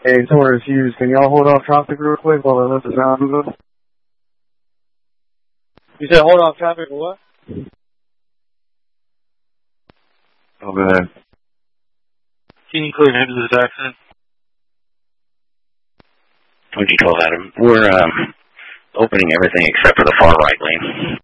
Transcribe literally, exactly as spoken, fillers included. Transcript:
Hey, Taurus Hughes, can y'all hold off traffic real quick while I let the sound go? You said hold off traffic or what? Oh, go ahead. Can you clear into this accident? twenty twelve Adam. We're um, opening everything except for the far right lane.